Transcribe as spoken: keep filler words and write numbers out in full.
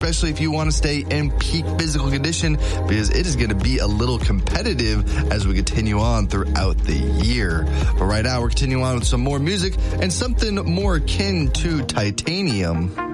especially if you want to stay in peak physical condition, because it is going to be a little competitive as we continue on throughout the year. But right now, we're continuing on with some more music and something more akin to Titanium.